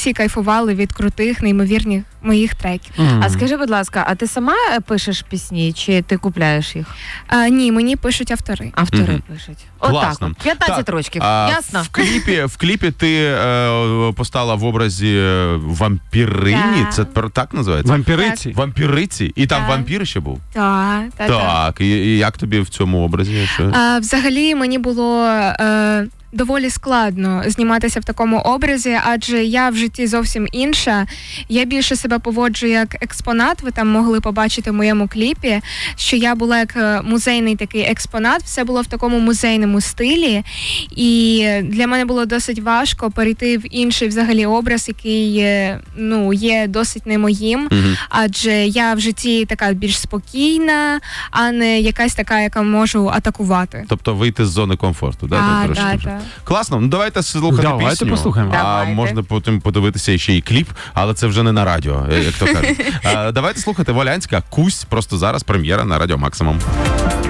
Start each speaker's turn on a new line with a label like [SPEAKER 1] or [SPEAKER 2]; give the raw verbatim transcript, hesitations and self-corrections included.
[SPEAKER 1] всі кайфували від крутих, неймовірних моїх треків.
[SPEAKER 2] Mm.
[SPEAKER 3] А скажи, будь ласка, а ти сама пишеш пісні, чи ти купляєш їх?
[SPEAKER 1] А, ні, мені пишуть автори.
[SPEAKER 3] Автори
[SPEAKER 2] Мгм.
[SPEAKER 3] пишуть.
[SPEAKER 2] Класно.
[SPEAKER 3] Отак. п'ятнадцять
[SPEAKER 2] Так,
[SPEAKER 3] рочків.
[SPEAKER 2] А,
[SPEAKER 3] Ясно?
[SPEAKER 2] В кліпі, в кліпі ти е, постала в образі е, вампірині,
[SPEAKER 1] Так.
[SPEAKER 2] це пер- так називається?
[SPEAKER 4] Вампіриці.
[SPEAKER 2] Вампіриці. І там
[SPEAKER 1] Так.
[SPEAKER 2] вампір ще був?
[SPEAKER 1] Так, так, так.
[SPEAKER 2] Так. І, і як тобі в цьому образі? Що?
[SPEAKER 1] А, взагалі мені було е, доволі складно зніматися в такому образі, адже я в житті зовсім інша. Я більше себе поводжу як експонат, ви там могли побачити в моєму кліпі, що я була як е, музейний такий експонат, все було в такому музейному стилі, і для мене було досить важко перейти в інший взагалі образ, який е, ну, є досить не моїм,
[SPEAKER 2] Мгм.
[SPEAKER 1] адже я в житті така більш спокійна, а не якась така, яка можу атакувати.
[SPEAKER 2] Тобто вийти з зони комфорту, да?
[SPEAKER 1] А,
[SPEAKER 2] трошки
[SPEAKER 1] да,
[SPEAKER 2] вже.
[SPEAKER 1] да.
[SPEAKER 2] Класно, ну давайте слухати
[SPEAKER 4] Давайте
[SPEAKER 2] пісню.
[SPEAKER 4] послухаємо.
[SPEAKER 2] А
[SPEAKER 3] Давайте.
[SPEAKER 2] можна потім подивитися ще й кліп, але це вже не на радіо, як то кажуть. А, давайте слухати Волянська, Кусь, просто зараз прем'єра на Радіо Максимум.